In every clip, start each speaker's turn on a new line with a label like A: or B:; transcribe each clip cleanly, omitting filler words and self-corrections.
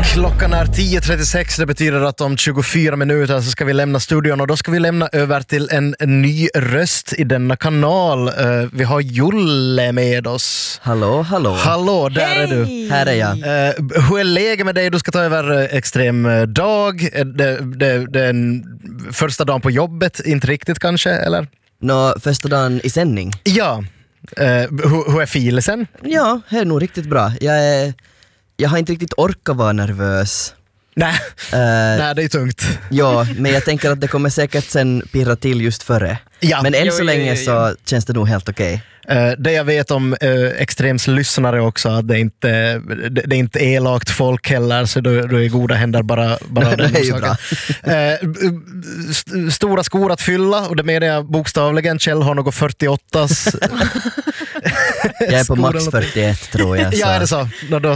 A: Klockan är 10.36, det betyder att om 24 minuter så ska vi lämna studion och då ska vi lämna över till en ny röst i denna kanal. Vi har Julle med oss.
B: Hallå, hallå.
A: Hallå, där
C: Hej!
A: är du.
B: Här är jag.
A: Hur är läget med dig? Du ska ta över extrem dag. Det är en första dagen på jobbet, inte riktigt kanske, eller?
B: Första dagen i sändning.
A: Ja. Hur är filesen?
B: Ja, det är nog riktigt bra. Jag har inte riktigt orkat vara nervös.
A: Nej, nej, det är tungt.
B: Ja, men jag tänker att det kommer säkert sen pirra till just före.
A: Ja.
B: Men än så
C: Jo.
B: länge så känns det nog helt okej.
A: Det jag vet om Extrems lyssnare också, att det är inte elakt folk heller, så du är i goda händer bara
B: Det är ju bra.
A: Stora skor att fylla, och det menar jag bokstavligen. Kjell har något 48.
B: Jag är på
A: skor
B: max
A: eller
B: 41 tror jag.
A: Ja, är det så?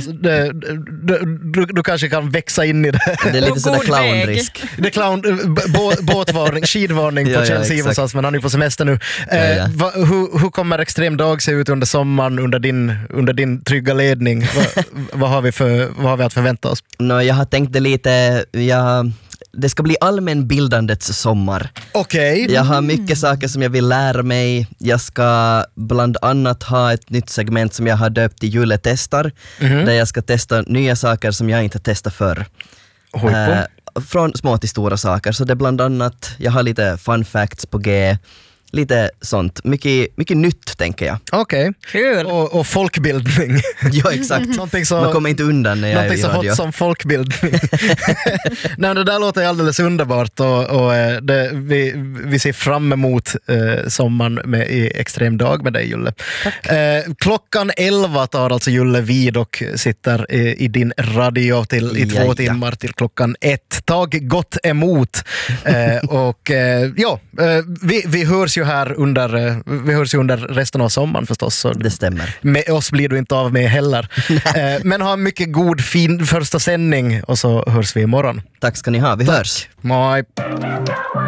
A: Du kanske kan växa in i det.
B: Det är lite
C: På
B: sådär
C: god
B: clownrisk.
A: Det är båtvarning, skidvarning på
B: Ja,
A: Kjell
B: exakt.
A: Simonssons, men han är på semester nu.
B: Ja.
A: Hur kommer extrem dag se ut under sommaren under din trygga ledning? Vad har vi att förvänta oss?
B: Jag har tänkt det lite, det ska bli allmänbildandets sommar.
A: Okej.
B: Jag har mycket saker som jag vill lära mig. Jag ska bland annat ha ett nytt segment som jag har döpt till Julle testar, där jag ska testa nya saker som jag inte testat förr. Från små till stora saker. Så det är bland annat, jag har lite fun facts på G, lite sånt. Mycket nytt tänker jag.
A: Okej.
C: Kul.
A: Och folkbildning.
B: Ja, exakt.
A: Någonting så,
B: Man kommer inte undan när jag är
A: någonting
B: i
A: så
B: radio.
A: hot som folkbildning. Nej, det där låter alldeles underbart, och vi ser fram emot sommaren i extrem dag med dig, Julle. Klockan 11 tar alltså Julle vid och sitter i din radio i 2 timmar till klockan 1. Tag gott emot. Vi hörs ju här under resten av sommaren förstås. Så
B: Det stämmer.
A: med oss blir du inte av med heller. Men ha en mycket god, fin första sändning, och så hörs vi imorgon.
B: Tack ska ni ha, vi hörs.
A: Bye.